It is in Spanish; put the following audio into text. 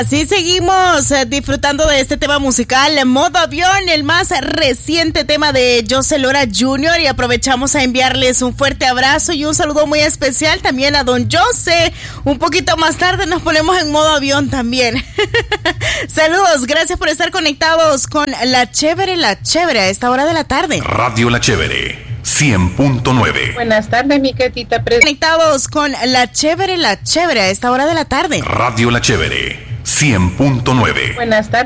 Así seguimos disfrutando de este tema musical, Modo Avión, el más reciente tema de José Lora Jr. y aprovechamos a enviarles un fuerte abrazo y un saludo muy especial también a don José. Un poquito más tarde nos ponemos en modo avión también. Saludos, gracias por estar conectados con La Chévere a esta hora de la tarde. Radio La Chévere 100.9. Buenas tardes, mi querida conectados con La Chévere a esta hora de la tarde. Radio La Chévere 100.9. Buenas tardes.